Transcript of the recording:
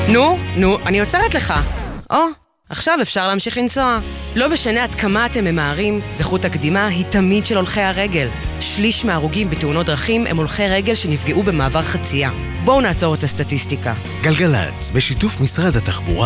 נו, אני עוצרת לך. עכשיו אפשר להמשיך לנסוע. לא משנה עד כמה אתם ממהרים, זכות הקדימה היא תמיד של הולכי הרגל. שליש מההרוגים בתאונות דרכים הם הולכי רגל שנפגעו במעבר חצייה. בואו נעצור את הסטטיסטיקה. גלגלץ, בשיתוף משרד התחבורה